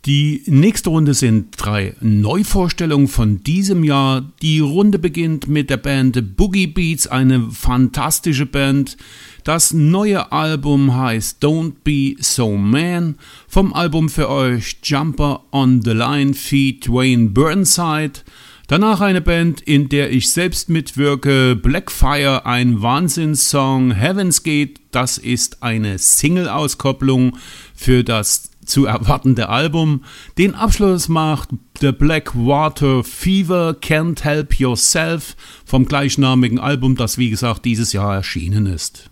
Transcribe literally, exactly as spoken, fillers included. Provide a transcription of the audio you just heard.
Die nächste Runde sind drei Neuvorstellungen von diesem Jahr. Die Runde beginnt mit der Band Boogie Beats, eine fantastische Band. Das neue Album heißt Don't Be So Man. Vom Album für euch Jumper on the Line feat. Wayne Burnside. Danach eine Band, in der ich selbst mitwirke, Blackfire, ein Wahnsinnssong. Heaven's Gate, das ist eine Single-Auskopplung für das zu erwartende Album. Den Abschluss macht The Blackwater Fever, Can't Help Yourself vom gleichnamigen Album, das wie gesagt dieses Jahr erschienen ist.